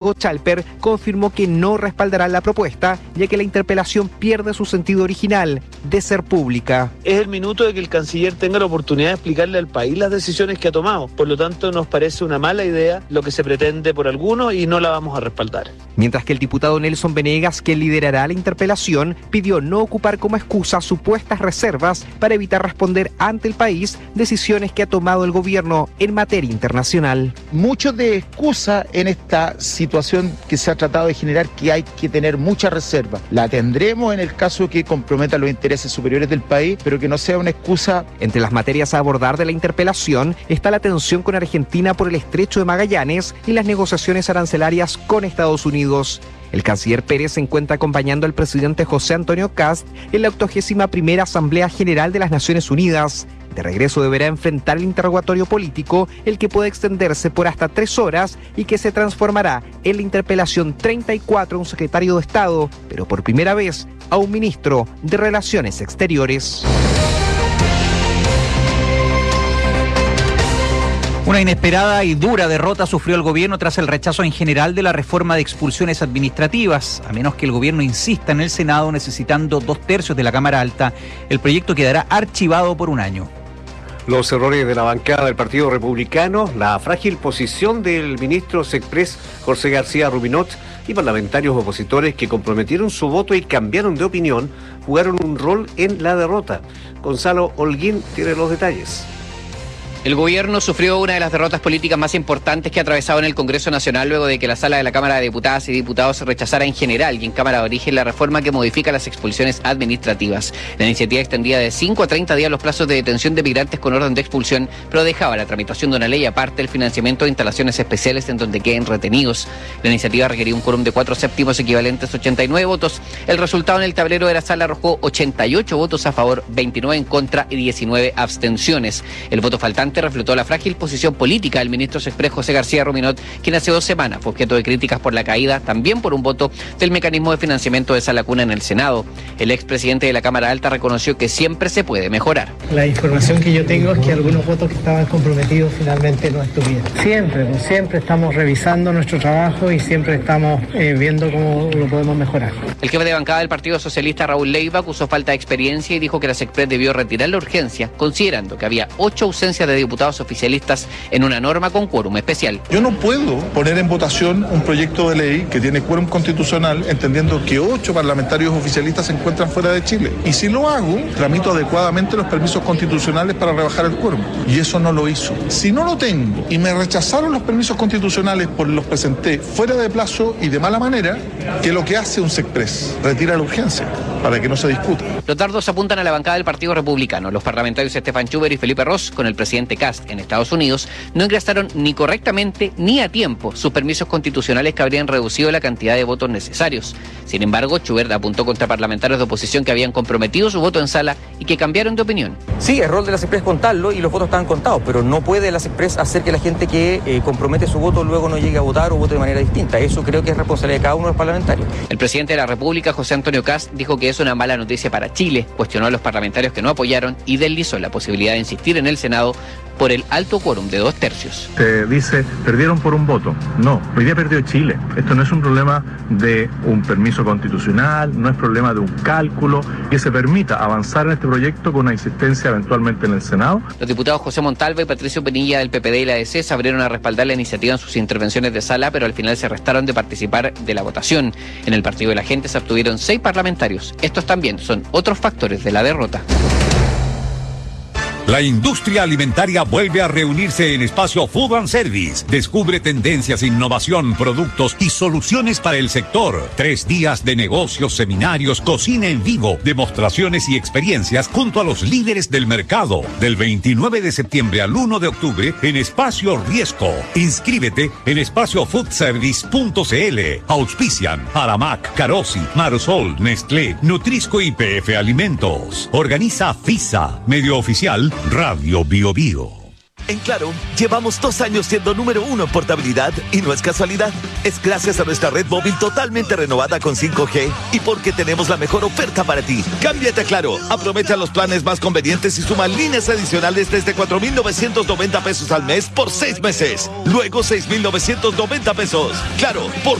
Hugo Chalper confirmó que no respaldarán la propuesta, ya que la interpelación pierde su sentido original de ser pública. Es el minuto de que el canciller tenga la oportunidad de explicarle al país las decisiones que ha tomado. Por lo tanto, nos parece una mala idea lo que se pretende por algunos y no la vamos a respaldar. Mientras que el diputado Nelson Venegas, que liderará la interpelación, pidió no ocupar como excusa supuestas reservas para evitar responder ante el país decisiones que ha tomado el gobierno en materia internacional. Mucho de excusa en esta situación que se ha tratado de generar, que hay que tener mucha reserva. La tendremos en el caso que comprometa los intereses superiores del país, pero que no sea una excusa. Entre las materias a abordar de la interpelación está la tensión con Argentina por el Estrecho de Magallanes y las negociaciones arancelarias con Estados Unidos. El canciller Pérez se encuentra acompañando al presidente José Antonio Kast en la 81ª Asamblea General de las Naciones Unidas. De regreso deberá enfrentar el interrogatorio político, el que puede extenderse por hasta 3 horas y que se transformará en la interpelación 34 a un secretario de Estado, pero por primera vez a un ministro de Relaciones Exteriores. Una inesperada y dura derrota sufrió el gobierno tras el rechazo en general de la reforma de expulsiones administrativas. A menos que el gobierno insista en el Senado necesitando 2/3 de la Cámara Alta, el proyecto quedará archivado por un año. Los errores de la bancada del Partido Republicano, la frágil posición del ministro Sexpress José García Ruminot y parlamentarios opositores que comprometieron su voto y cambiaron de opinión, jugaron un rol en la derrota. Gonzalo Holguín tiene los detalles. El gobierno sufrió una de las derrotas políticas más importantes que ha atravesado en el Congreso Nacional luego de que la Sala de la Cámara de Diputadas y Diputados rechazara en general y en Cámara de Origen la reforma que modifica las expulsiones administrativas. La iniciativa extendía de 5 a 30 días los plazos de detención de migrantes con orden de expulsión, pero dejaba la tramitación de una ley aparte el financiamiento de instalaciones especiales en donde queden retenidos. La iniciativa requería un quórum de 4/7 equivalentes a 89 votos. El resultado en el tablero de la sala arrojó 88 votos a favor, 29 en contra y 19 abstenciones. El voto faltante reflotó la frágil posición política del ministro Sexpress José García Ruminot, quien hace 2 semanas fue objeto de críticas por la caída, también por un voto del mecanismo de financiamiento de esa lacuna en el Senado. El expresidente de la Cámara Alta reconoció que siempre se puede mejorar. La información que yo tengo es que algunos votos que estaban comprometidos finalmente no estuvieron. Siempre estamos revisando nuestro trabajo y siempre estamos viendo cómo lo podemos mejorar. El jefe de bancada del Partido Socialista, Raúl Leiva, acusó falta de experiencia y dijo que la Sexpress debió retirar la urgencia, considerando que había 8 ausencias de diputados oficialistas en una norma con quórum especial. Yo no puedo poner en votación un proyecto de ley que tiene quórum constitucional entendiendo que 8 parlamentarios oficialistas se encuentran fuera de Chile. Y si lo hago, tramito adecuadamente los permisos constitucionales para rebajar el quórum. Y eso no lo hizo. Si no lo tengo y me rechazaron los permisos constitucionales porque los presenté fuera de plazo y de mala manera, que lo que hace un Sexpress, retira la urgencia para que no se discuta. Los dardos apuntan a la bancada del Partido Republicano. Los parlamentarios Estefan Schubert y Felipe Ross, con el presidente Kast en Estados Unidos, no ingresaron ni correctamente ni a tiempo sus permisos constitucionales que habrían reducido la cantidad de votos necesarios. Sin embargo, Schubert apuntó contra parlamentarios de oposición que habían comprometido su voto en sala y que cambiaron de opinión. Sí, es rol de la Sexpress contarlo y los votos estaban contados, pero no puede la Sexpress hacer que la gente que compromete su voto luego no llegue a votar o vote de manera distinta. Eso creo que es responsabilidad de cada uno de los parlamentarios. El presidente de la República, José Antonio Kast, dijo que es una mala noticia para Chile, cuestionó a los parlamentarios que no apoyaron y deslizó la posibilidad de insistir en el Senado por el alto quórum de 2/3. Se dice, perdieron por un voto. No, hoy día perdió Chile. Esto no es un problema de un permiso constitucional, no es problema de un cálculo, que se permita avanzar en este proyecto con una insistencia eventualmente en el Senado. Los diputados José Montalva y Patricio Penilla del PPD y la DC se abrieron a respaldar la iniciativa en sus intervenciones de sala, pero al final se restaron de participar de la votación. En el Partido de la Gente se abstuvieron 6 parlamentarios. Estos también son otros factores de la derrota. La industria alimentaria vuelve a reunirse en Espacio Food and Service. Descubre tendencias, innovación, productos y soluciones para el sector. 3 días de negocios, seminarios, cocina en vivo, demostraciones y experiencias junto a los líderes del mercado. Del 29 de septiembre al 1 de octubre en Espacio Riesco. Inscríbete en espaciofoodservice.cl. Auspician Aramac, Carosi, Marsol, Nestlé, Nutrisco y PF Alimentos. Organiza FISA, medio oficial Radio Bio Bio. En Claro, llevamos 2 años siendo número 1 en portabilidad y no es casualidad. Es gracias a nuestra red móvil totalmente renovada con 5G y porque tenemos la mejor oferta para ti. Cámbiate a Claro, aprovecha los planes más convenientes y suma líneas adicionales desde 4,990 pesos al mes por 6 meses. Luego 6,990 pesos. Claro, por